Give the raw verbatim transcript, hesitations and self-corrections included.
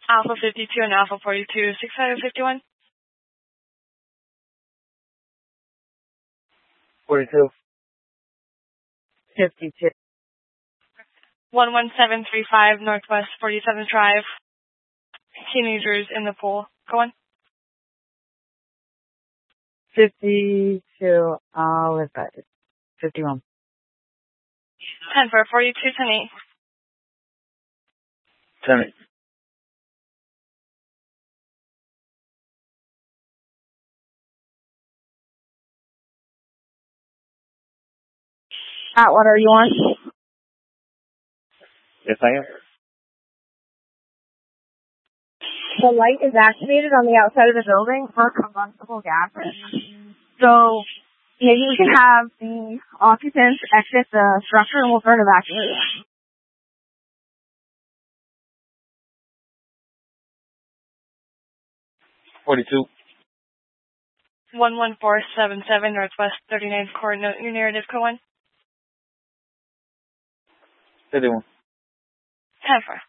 Alpha fifty-two and Alpha forty-two, six hundred fifty-one. forty-two. fifty-two. one one seven three five Northwest forty-seventh Drive. Teenagers in the pool. Go on. fifty-two. I'll live that. fifty-one. ten for forty-two, ten eight. ten eight. Pat, what are you on? Yes, I am. The light is activated on the outside of the building for combustible gases. So maybe we can have the occupants exit the structure and we'll start evacuating. forty-two. one one four seven seven Northwest thirty-ninth Coordinate. New narrative. Go on. fifty-one. ten four.